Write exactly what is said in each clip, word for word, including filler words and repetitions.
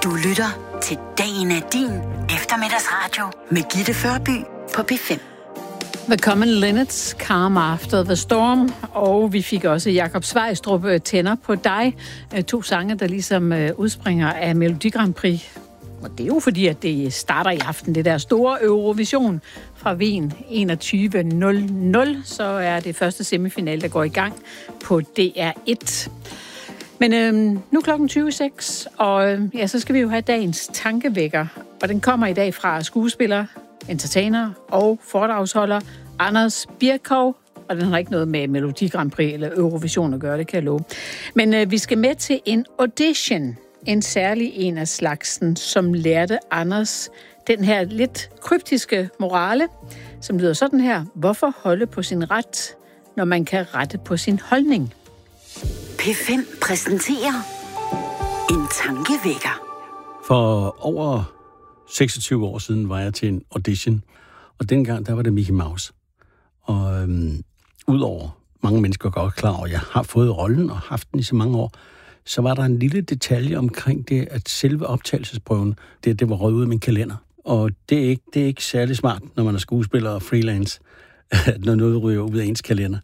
Du lytter til Dagen er din eftermiddagsradio med Gitte Førby på P fem. The Common Linnets, Calm After the Storm, og vi fik også Jakob Svejstrup, Tænder på dig. To sange, der ligesom udspringer af Melodi Grand Prix. Og det er jo fordi, at det starter i aften, det der store Eurovision fra Wien enogtyve nul nul. Så er det første semifinal, der går i gang på D R et. Men øhm, nu er klokken tyve seks, og ja, så skal vi jo have dagens tankevækker. Og den kommer i dag fra skuespiller, entertainer og foredragsholder Anders Birkov. Og den har ikke noget med Melodi Grand Prix eller Eurovision at gøre, det kan jeg love. Men øh, vi skal med til en audition. En særlig en af slagsen, som lærte Anders den her lidt kryptiske morale, som lyder sådan her. Hvorfor holde på sin ret, når man kan rette på sin holdning? P fem præsenterer en tankevækker. For over seksogtyve år siden var jeg til en audition, og dengang der var det Mickey Mouse. Og øhm, udover mange mennesker godt klar over, at jeg har fået rollen og haft den i så mange år, så var der en lille detalje omkring det, at selve optagelsesprøven, det, det var røget ud af min kalender. Og det er, ikke, det er ikke særlig smart, når man er skuespiller og freelance, når noget ryger ud af ens kalender.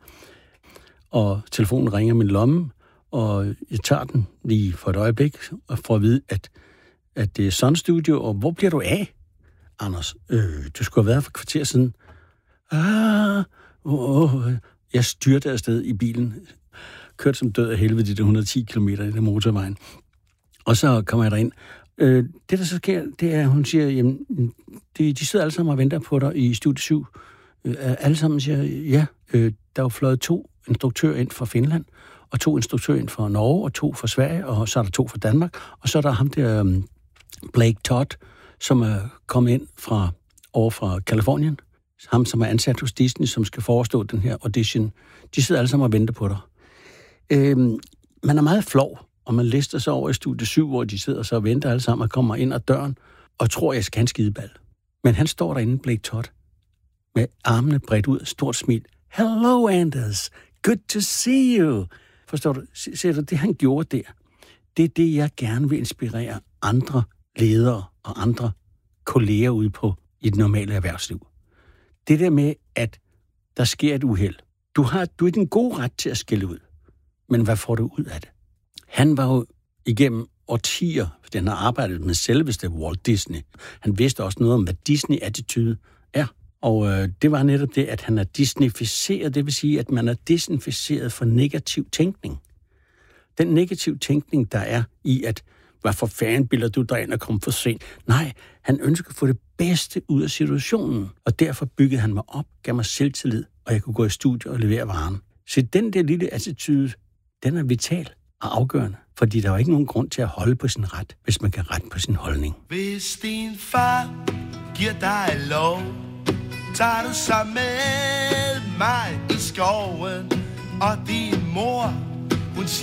Og telefonen ringer min lomme, og jeg tager den lige for et øjeblik, og får at vide, at, at det er Sun Studio, og hvor bliver du af? Anders, øh, du skulle have været for kvarter siden. Ah, oh, oh. Jeg styrte afsted i bilen, kørt som død af helvede de der et hundrede og ti kilometer i den motorvejen. Og så kommer jeg derind. Øh, det, der så sker, det er, at hun siger, jamen, de, de sidder alle sammen og venter på dig i studie syv. Øh, alle sammen siger, ja, øh, der er jo fløjet to instruktører ind fra Finland, og to instruktører ind fra Norge, og to fra Sverige, og så er der to fra Danmark, og så er der ham der um, Blake Todd, som er kommet ind fra over fra Kalifornien. Ham, som er ansat hos Disney, som skal forestå den her audition. De sidder alle sammen og venter på dig. Øhm, man er meget flov, og man lister sig over i studie syv, hvor de sidder så og venter alle sammen og kommer ind ad døren, og tror, jeg skal have en skideball. Men han står derinde, Blake Todd, med armene bredt ud, stort smil. Hello, Anders. Good to see you. Forstår du? Ser du, det han gjorde der, det er det, jeg gerne vil inspirere andre ledere og andre kolleger ude på i det normale erhvervsliv. Det der med, at der sker et uheld. Du har, du er i den gode ret til at skælde ud. Men hvad får du ud af det? Han var jo igennem årtier, fordi han har arbejdet med selveste Walt Disney. Han vidste også noget om, hvad Disney-attitude er. Og øh, det var netop det, at han er Disneyficeret. Det vil sige, at man er desinficeret for negativ tænkning. Den negativ tænkning, der er i, at hvad for fanden bilder du dig ind og kom for sent? Nej, han ønskede at få det bedste ud af situationen. Og derfor byggede han mig op, gav mig selvtillid, og jeg kunne gå i studiet og levere varen. Så den der lille attitude, den er vital og afgørende, fordi der er ikke nogen grund til at holde på sin ret, hvis man kan rette på sin holdning. Hvis din far giver dig lov, tager du så med mig i skoven, og din mor